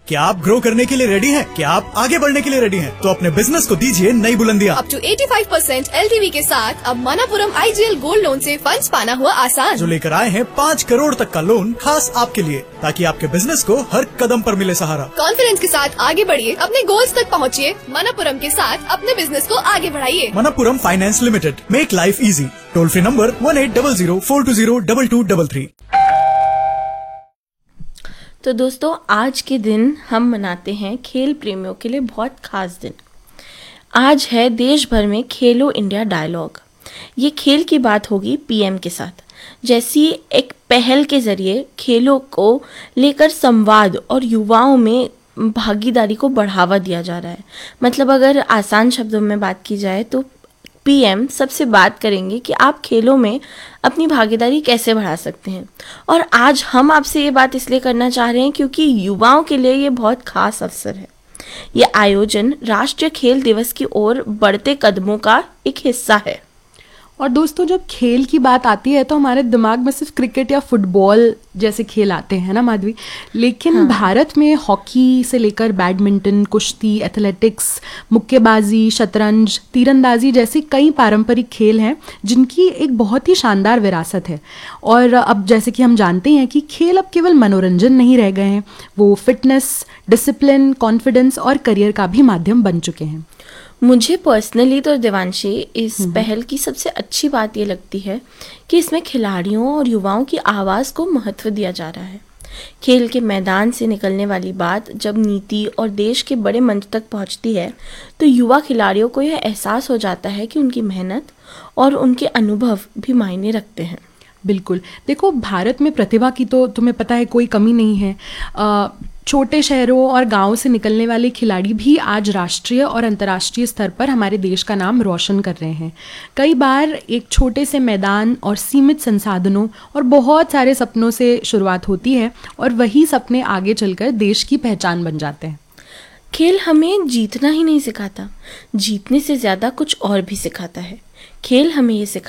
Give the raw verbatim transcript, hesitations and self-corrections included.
क्या आप ग्रो करने के लिए रेडी हैं? क्या आप आगे बढ़ने के लिए रेडी हैं? तो अपने बिजनेस को दीजिए नई बुलंदियां। अप टू पचासी परसेंट एलटीवी के साथ अब मनापुरम आईजीएल गोल्ड लोन से फंड्स पाना हुआ आसान। जो लेकर आए हैं पाँच करोड़ तक का लोन खास आपके लिए, ताकि आपके बिजनेस को हर कदम पर मिले सहारा। कॉन्फिडेंस के साथ आगे बढ़िए, अपने गोल्स तक पहुँचिए। मनापुरम के साथ अपने बिजनेस को आगे बढ़ाइए। Manappuram finance limited, make life easy. Toll free number one eight double zero four to zero double two double three. तो दोस्तों, आज के दिन हम मनाते हैं खेल प्रेमियों के लिए बहुत खास दिन। आज है देश भर में खेलो इंडिया डायलॉग। ये खेल की बात होगी पीएम के साथ, जैसी एक पहल के जरिए खेलों को लेकर संवाद और युवाओं में भागीदारी को बढ़ावा दिया जा रहा है। मतलब अगर आसान शब्दों में बात की जाए तो पीएम सबसे बात करेंगे कि आप खेलों में अपनी भागीदारी कैसे बढ़ा सकते हैं। और आज हम आपसे ये बात इसलिए करना चाह रहे हैं क्योंकि युवाओं के लिए ये बहुत खास अवसर है। ये आयोजन राष्ट्रीय खेल दिवस की ओर बढ़ते कदमों का एक हिस्सा है। और दोस्तों, जब खेल की बात आती है तो हमारे दिमाग में सिर्फ क्रिकेट या फुटबॉल जैसे खेल आते हैं ना माधवी, लेकिन हाँ। भारत में हॉकी से लेकर बैडमिंटन, कुश्ती, एथलेटिक्स, मुक्केबाजी, शतरंज, तीरंदाजी जैसे कई पारंपरिक खेल हैं जिनकी एक बहुत ही शानदार विरासत है। और अब जैसे कि हम जानते हैं कि खेल अब केवल मनोरंजन नहीं रह गए हैं, वो फिटनेस, डिसिप्लिन, कॉन्फिडेंस और करियर का भी माध्यम बन चुके हैं। मुझे पर्सनली तो देवांशी इस पहल की सबसे अच्छी बात ये लगती है कि इसमें खिलाड़ियों और युवाओं की आवाज़ को महत्व दिया जा रहा है। खेल के मैदान से निकलने वाली बात जब नीति और देश के बड़े मंच तक पहुंचती है तो युवा खिलाड़ियों को यह एहसास हो जाता है कि उनकी मेहनत और उनके अनुभव भी मायने रखते हैं। बिल्कुल। देखो, भारत में प्रतिभा की तो तुम्हें पता है कोई कमी नहीं है। आ, छोटे शहरों और गांवों से निकलने वाले खिलाड़ी भी आज राष्ट्रीय और अंतर्राष्ट्रीय स्तर पर हमारे देश का नाम रोशन कर रहे हैं। कई बार एक छोटे से मैदान और सीमित संसाधनों और बहुत सारे सपनों से शुरुआत होती है और वही सपने आगे चलकर देश की पहचान बन जाते हैं। खेल हमें जीतना ही नहीं सिखाता, जीतने से ज़्यादा कुछ और भी सिखाता है। खेल हमें ये सिखाता